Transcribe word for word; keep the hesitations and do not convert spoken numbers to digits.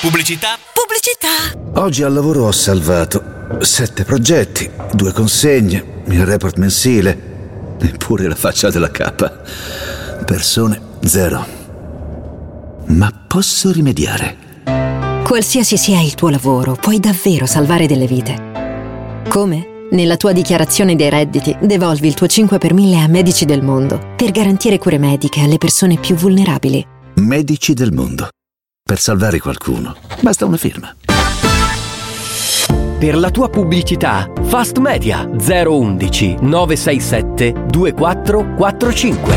Pubblicità? Pubblicità! Oggi al lavoro ho salvato sette progetti, due consegne, il report mensile, eppure la faccia della capa. Persone zero. Ma posso rimediare? Qualsiasi sia il tuo lavoro, puoi davvero salvare delle vite. Come? Nella tua dichiarazione dei redditi, devolvi il tuo cinque per mille a Medici del Mondo per garantire cure mediche alle persone più vulnerabili. Medici del Mondo. Per salvare qualcuno, basta una firma. Per la tua pubblicità, Fast Media zero uno uno nove sei sette due quattro quattro cinque.